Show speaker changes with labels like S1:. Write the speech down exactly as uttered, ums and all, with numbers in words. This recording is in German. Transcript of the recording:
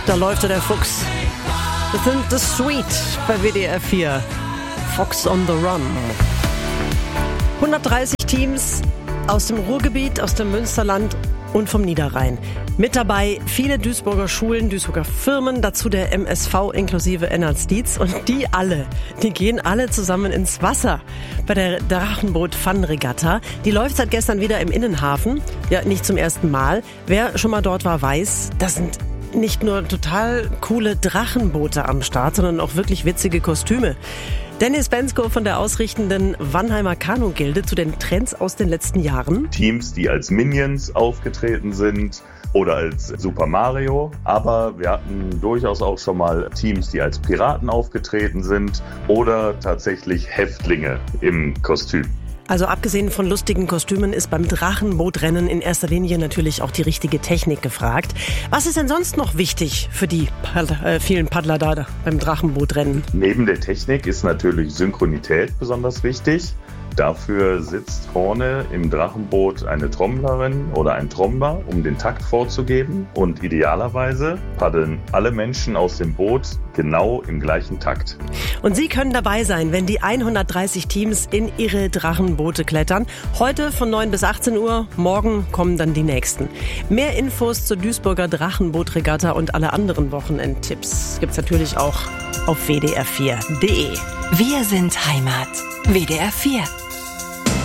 S1: Da läuft der Fuchs. Das sind The Sweet bei W D R vier. Fox on the Run. hundertdreißig Teams aus dem Ruhrgebiet, aus dem Münsterland und vom Niederrhein. Mit dabei viele Duisburger Schulen, Duisburger Firmen, dazu der M S V inklusive Ennerts Dietz. Und die alle, die gehen alle zusammen ins Wasser bei der Drachenboot-Fun-Regatta. Die läuft seit gestern wieder im Innenhafen. Ja, nicht zum ersten Mal. Wer schon mal dort war, weiß, das sind nicht nur total coole Drachenboote am Start, sondern auch wirklich witzige Kostüme. Dennis Bensko von der ausrichtenden Wannheimer Kanu-Gilde zu den Trends aus den letzten Jahren.
S2: Teams, die als Minions aufgetreten sind oder als Super Mario. Aber wir hatten durchaus auch schon mal Teams, die als Piraten aufgetreten sind oder tatsächlich Häftlinge im Kostüm.
S1: Also abgesehen von lustigen Kostümen ist beim Drachenbootrennen in erster Linie natürlich auch die richtige Technik gefragt. Was ist denn sonst noch wichtig für die Pad- äh, vielen Paddler da beim Drachenbootrennen?
S2: Neben der Technik ist natürlich Synchronität besonders wichtig. Dafür sitzt vorne im Drachenboot eine Trommlerin oder ein Trommler, um den Takt vorzugeben. Und idealerweise paddeln alle Menschen aus dem Boot genau im gleichen Takt.
S1: Und Sie können dabei sein, wenn die hundertdreißig Teams in ihre Drachenboote klettern. Heute von neun bis achtzehn Uhr, morgen kommen dann die nächsten. Mehr Infos zur Duisburger Drachenbootregatta und alle anderen Wochenendtipps gibt's natürlich auch auf w d r vier punkt d e.
S3: Wir sind Heimat. W D R vier.